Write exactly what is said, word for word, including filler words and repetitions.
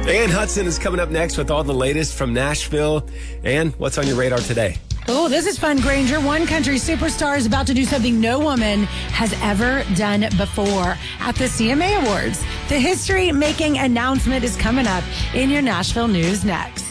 Ann Hudson is coming up next with all the latest from Nashville. Ann, what's on your radar today? Oh, this is fun, Granger. One country superstar is about to do something no woman has ever done before at the C M A Awards. The history-making announcement is coming up in your Nashville news next.